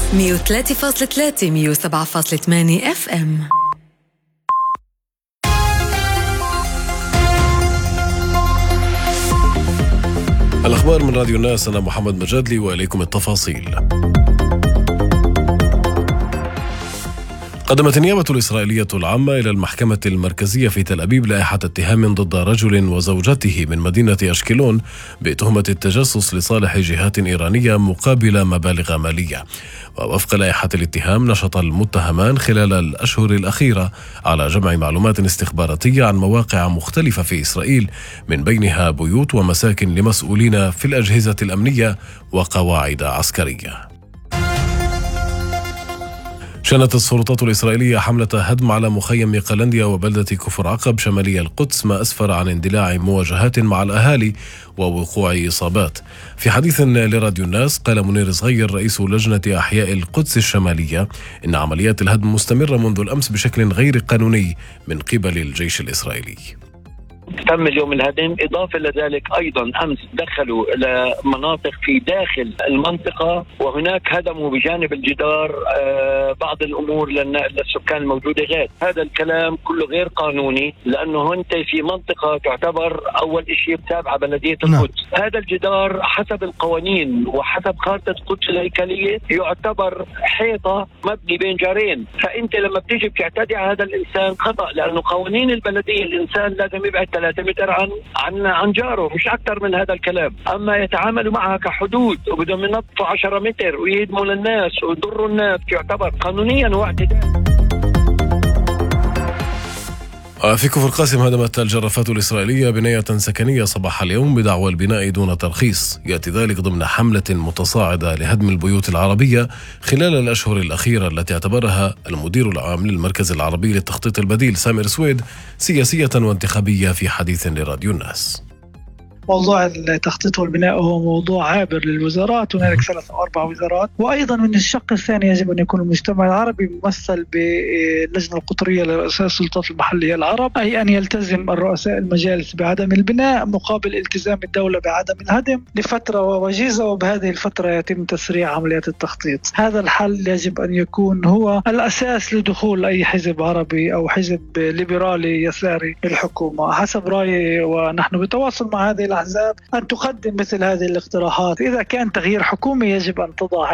103.3 107.8 FM. الأخبار من راديو الناس، أنا محمد مجادلي وإليكم التفاصيل. قدمت النيابة الإسرائيلية العامة إلى المحكمة المركزية في تل أبيب لائحة اتهام ضد رجل وزوجته من مدينة أشكلون بتهمة التجسس لصالح جهات إيرانية مقابل مبالغ مالية. ووفق لائحة الاتهام نشط المتهمان خلال الأشهر الأخيرة على جمع معلومات استخباراتية عن مواقع مختلفة في إسرائيل، من بينها بيوت ومساكن لمسؤولين في الأجهزة الأمنية وقواعد عسكرية. شنت السلطات الإسرائيلية حملة هدم على مخيم قلنديا وبلدة كفر عقب شمالي القدس، ما أسفر عن اندلاع مواجهات مع الأهالي ووقوع إصابات. في حديث لراديو الناس قال منير صغير رئيس لجنة أحياء القدس الشمالية إن عمليات الهدم مستمرة منذ الأمس بشكل غير قانوني من قبل الجيش الإسرائيلي. تم اليوم الهدم. إضافة لذلك أيضا أمس دخلوا إلى مناطق في داخل المنطقة، وهناك هدموا بجانب الجدار بعض الأمور للسكان الموجودة غير. هذا الكلام كله غير قانوني، لأنه أنت في منطقة تعتبر أول شيء تابعة بلدية القدس. هذا الجدار حسب القوانين وحسب خارطة القدس الهيكلية يعتبر حيطة مبني بين جارين، فأنت لما بتيجي بتعتدي على هذا الإنسان خطأ، لأنه قوانين البلدية الإنسان لازم يبعد 3 متر عن جاره، مش أكثر من هذا الكلام. أما يتعاملوا معها كحدود وبدهم ينطوا 10 متر ويهدموا للناس ويضروا الناس، يعتبر قانونيا واعتداء. في كفر قاسم هدمت الجرافات الإسرائيلية بناية سكنية صباح اليوم بدعوى البناء دون ترخيص. يأتي ذلك ضمن حملة متصاعدة لهدم البيوت العربية خلال الأشهر الأخيرة، التي اعتبرها المدير العام للمركز العربي للتخطيط البديل سامر سويد سياسية وانتخابية في حديث لراديو الناس. موضوع التخطيط والبناء هو موضوع عابر للوزارات، هنالك 3 أو 4 وزارات. وأيضا من الشق الثاني يجب أن يكون المجتمع العربي ممثل باللجنة القطرية لرؤساء السلطات المحلية العرب، أي أن يلتزم الرؤساء المجالس بعدم البناء مقابل التزام الدولة بعدم الهدم لفترة وجيزة، وبهذه الفترة يتم تسريع عمليات التخطيط. هذا الحل يجب أن يكون هو الأساس لدخول أي حزب عربي أو حزب ليبرالي يساري الحكومة، حسب رأيي. ونحن بتواصل مع هذه الأحزاب أن تقدم مثل هذه الاقتراحات. إذا كان تغيير حكومي يجب أن تضع